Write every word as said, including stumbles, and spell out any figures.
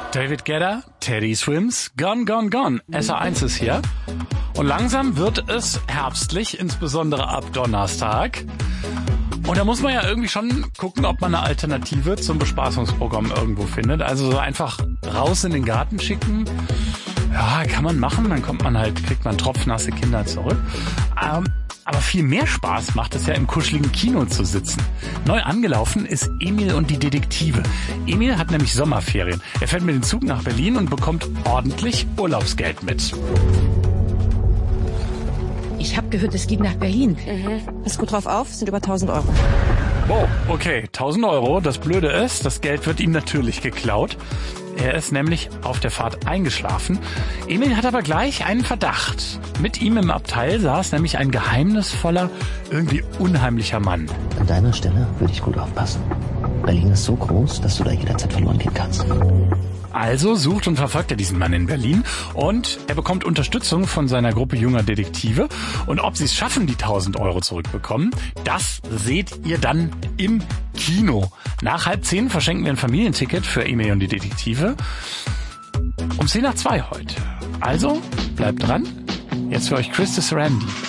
David Guetta, Teddy Swims, Gone, Gone, Gone. S R eins ist hier. Und langsam wird es herbstlich, insbesondere ab Donnerstag. Und da muss man ja irgendwie schon gucken, ob man eine Alternative zum Bespaßungsprogramm irgendwo findet. Also so einfach raus in den Garten schicken. Ja, kann man machen. Dann kommt man halt, kriegt man tropfnasse Kinder zurück. Ähm, aber viel mehr Spaß macht es ja, im kuscheligen Kino zu sitzen. Neu angelaufen ist Emil und die Detektive. Emil hat nämlich Sommerferien. Er fährt mit dem Zug nach Berlin und bekommt ordentlich Urlaubsgeld mit. Ich habe gehört, es geht nach Berlin. Mhm. Pass gut drauf auf, sind über tausend Euro. Oh, okay, tausend Euro. Das Blöde ist, das Geld wird ihm natürlich geklaut. Er ist nämlich auf der Fahrt eingeschlafen. Emil hat aber gleich einen Verdacht. Mit ihm im Abteil saß nämlich ein geheimnisvoller, irgendwie unheimlicher Mann. An deiner Stelle würde ich gut aufpassen. Berlin ist so groß, dass du da jederzeit verloren gehen kannst. Also sucht und verfolgt er diesen Mann in Berlin und er bekommt Unterstützung von seiner Gruppe junger Detektive. Und ob sie es schaffen, die tausend Euro zurückbekommen, das seht ihr dann im Kino. Nach halb zehn verschenken wir ein Familienticket für Emil und die Detektive. Um zehn nach zwei heute. Also, bleibt dran. Jetzt für euch Chris de Sarandon.